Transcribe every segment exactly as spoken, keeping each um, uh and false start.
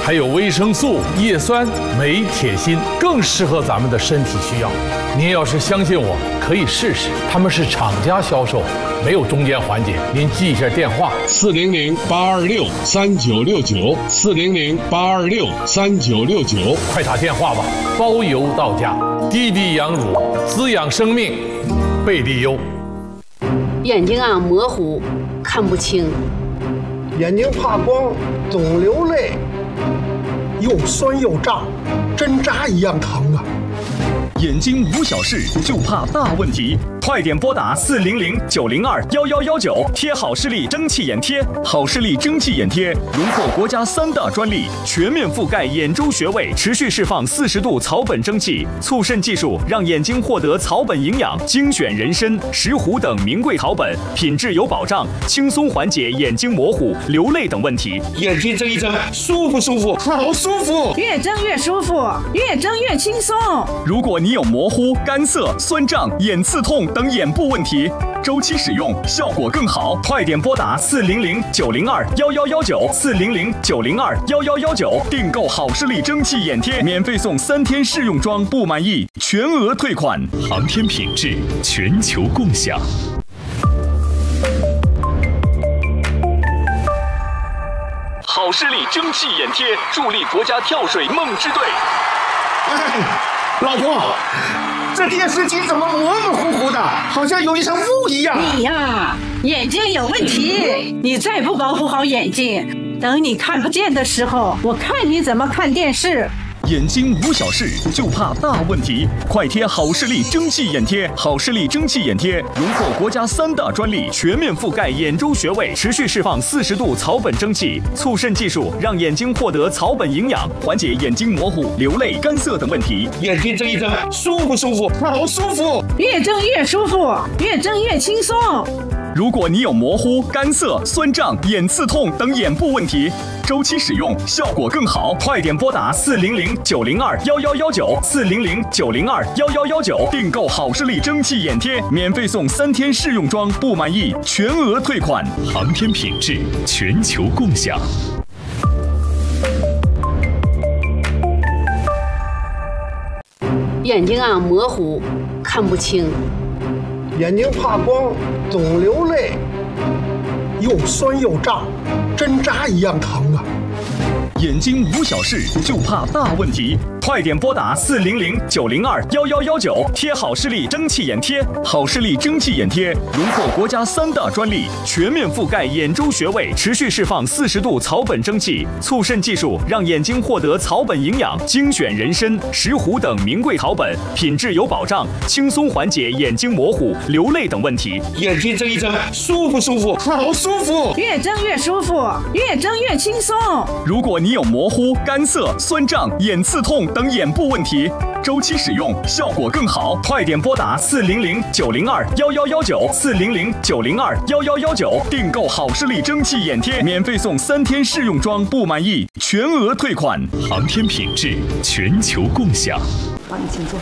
还有维生素、叶酸、镁、铁、锌，更适合咱们的身体需要。您要是相信我，可以试试。他们是厂家销售，没有中间环节。您记一下电话： 四零零八二六三九六九，四零零八二六三九六九， 快打电话吧，包邮到家。滴滴羊乳，滋养生命，贝利优。 眼睛啊模糊，看不清。 眼睛怕光，总流泪，又酸又胀，针扎一样疼啊！ 眼睛无小事，就怕大问题。快点拨打四零零九零二幺幺幺九，贴好视力蒸汽眼贴。好视力蒸汽眼贴荣获国家三大专利，全面覆盖眼周穴位，持续释放四十度草本蒸汽，促渗技术让眼睛获得草本营养，精选人参、石斛等名贵草本，品质有保障，轻松缓解眼睛模糊、流泪等问题。 眼睛睁一睁，舒不舒服？好舒服！ 越睁越舒服，越睁越轻松。 如果你有模糊、干涩、酸胀、眼刺痛等眼部问题，周期使用效果更好。快点拨打四零零九零二幺幺幺九，四零零九零二幺幺幺九，订购好视力蒸汽眼贴，免费送三天试用装，不满意全额退款。航天品质，全球共享。好视力蒸汽眼贴，助力国家跳水梦之队。 哎，老婆，这电视机怎么模模糊糊的，好像有一层雾一样？ 你呀，眼睛有问题，你再不保护好眼睛，等你看不见的时候，我看你怎么看电视。 眼睛无小事，就怕大问题。快贴好视力蒸汽眼贴，好视力蒸汽眼贴荣获国家三大专利，全面覆盖眼周穴位，持续释放四十度草本蒸汽，促渗技术让眼睛获得草本营养，缓解眼睛模糊、流泪、干涩等问题。 眼睛睁一睁，舒不舒服？好舒服！ 越睁越舒服，越睁越轻松。 如果你有模糊、干涩、酸胀、眼刺痛等眼部问题，周期使用效果更好。快点拨打四零零九零二幺幺幺九，四零零九零二幺幺幺九，订购好视力蒸汽眼贴，免费送三天试用装，不满意全额退款。航天品质，全球共享。 眼睛啊模糊，看不清。 眼睛怕光，总流泪，又酸又胀，针扎一样疼啊！ 眼睛无小事，就怕大问题。快点拨打四零零九零二幺幺幺九，贴好视力蒸汽眼贴。好视力蒸汽眼贴荣获国家三大专利，全面覆盖眼周穴位，持续释放四十度草本蒸汽，促渗技术让眼睛获得草本营养，精选人参、石斛等名贵草本，品质有保障，轻松缓解眼睛模糊、流泪等问题。 眼睛睁一睁，舒不舒服？好舒服！ 越睁越舒服，越睁越轻松。 如果你有模糊、干涩、酸胀、眼刺痛等眼部问题，周期使用效果更好。快点拨打四零零九零二幺幺幺九，四零零九零二幺幺幺九，订购好视力蒸汽眼贴，免费送三天试用装，不满意全额退款。航天品质，全球共享。 帮你请坐。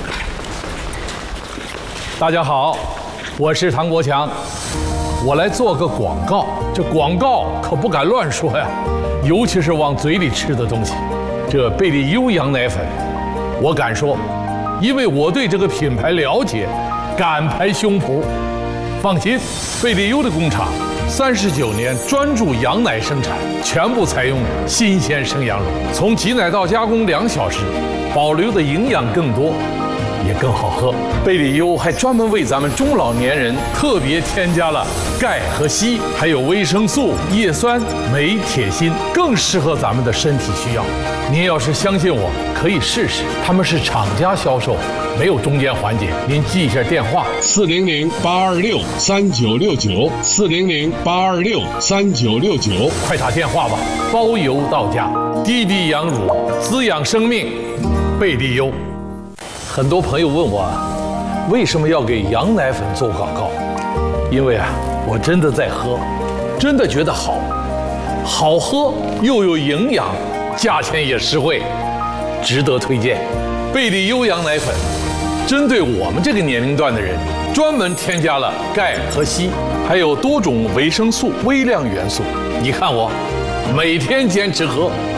大家好，我是唐国强，我来做个广告。这广告可不敢乱说呀，尤其是往嘴里吃的东西。这贝利优羊奶粉，我敢说，因为我对这个品牌了解，敢拍胸脯。放心，贝利优的工厂三十九年专注羊奶生产，全部采用新鲜生羊乳，从挤奶到加工两小时，保留的营养更多，也更好喝。贝利优还专门为咱们中老年人特别添加了钙和硒，还有维生素、叶酸、镁、铁、锌，更适合咱们的身体需要。您要是相信我，可以试试。他们是厂家销售，没有中间环节。您记一下电话： 四零零八二六三九六九，四零零八二六三九六九， 快打电话吧，包邮到家。滴滴羊乳，滋养生命，贝利优。很多朋友问我，为什么要给羊奶粉做广告？因为啊，我真的在喝，真的觉得好，好喝又有营养，价钱也实惠，值得推荐。贝利优羊奶粉针对我们这个年龄段的人，专门添加了钙和硒，还有多种维生素、微量元素。你看我每天坚持喝，